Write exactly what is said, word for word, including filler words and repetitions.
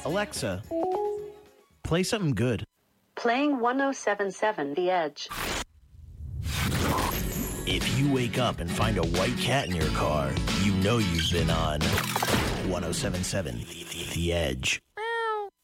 Alexa, play something good. Playing one oh seven point seven The Edge. If you wake up and find a white cat in your car, you know you've been on one oh seven point seven The Edge.